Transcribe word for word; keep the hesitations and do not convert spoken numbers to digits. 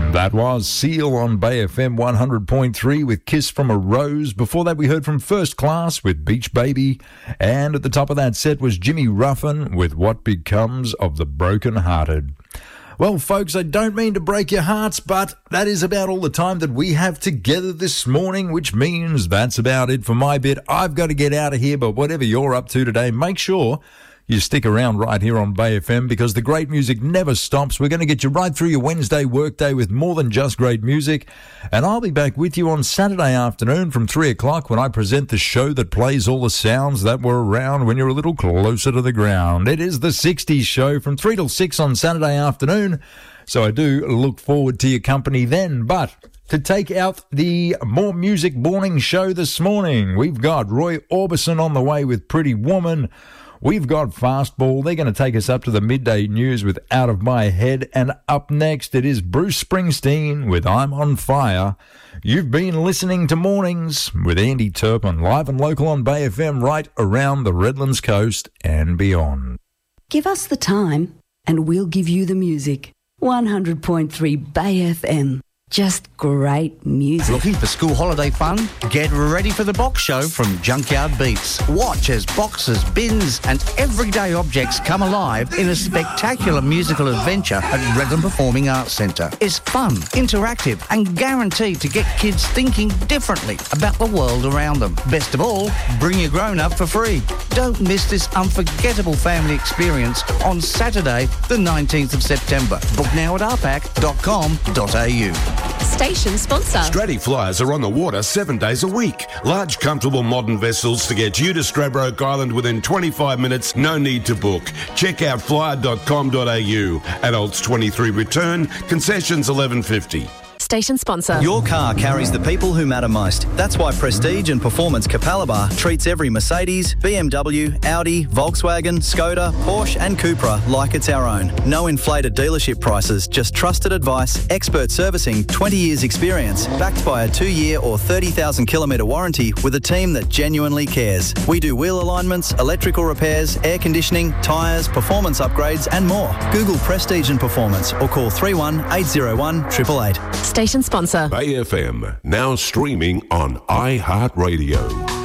That was Seal on Bay F M one hundred point three with Kiss from a Rose. Before that, we heard from First Class with Beach Baby. And at the top of that set was Jimmy Ruffin with What Becomes of the Broken Hearted. Well, folks, I don't mean to break your hearts, but that is about all the time that we have together this morning, which means that's about it for my bit. I've got to get out of here, but whatever you're up to today, make sure you stick around right here on Bay F M because the great music never stops. We're going to get you right through your Wednesday workday with more than just great music. And I'll be back with you on Saturday afternoon from three o'clock when I present the show that plays all the sounds that were around when you're a little closer to the ground. It is the sixties show from three till six on Saturday afternoon. So I do look forward to your company then. But to take out the More Music morning show this morning, we've got Roy Orbison on the way with Pretty Woman. We've got Fastball. They're going to take us up to the midday news with Out of My Head. And up next, it is Bruce Springsteen with I'm on Fire. You've been listening to Mornings with Andy Turpin, live and local on Bay F M, right around the Redlands coast and beyond. Give us the time and we'll give you the music. one hundred point three Bay F M. Just great music. Looking for school holiday fun? Get ready for the Box Show from Junkyard Beats. Watch as boxes, bins and everyday objects come alive in a spectacular musical adventure at Redland Performing Arts Centre. It's fun, interactive and guaranteed to get kids thinking differently about the world around them. Best of all, bring your grown-up for free. Don't miss this unforgettable family experience on Saturday the nineteenth of September. Book now at r pac dot com dot a u. Station sponsor. Stratty Flyers are on the water seven days a week. Large, comfortable, modern vessels to get you to Stradbroke Island within twenty-five minutes. No need to book. Check out flyer dot com dot a u. Adults twenty-three return. Concessions eleven fifty. Station sponsor. Your car carries the people who matter most. That's why Prestige and Performance Capalaba treats every Mercedes, B M W, Audi, Volkswagen, Skoda, Porsche and Cupra like it's our own. No inflated dealership prices, just trusted advice, expert servicing, twenty years experience, backed by a two-year or thirty thousand kilometre warranty with a team that genuinely cares. We do wheel alignments, electrical repairs, air conditioning, tyres, performance upgrades and more. Google Prestige and Performance or call three one eight zero one eight eight eight. Station sponsor. Bay F M, now streaming on iHeartRadio.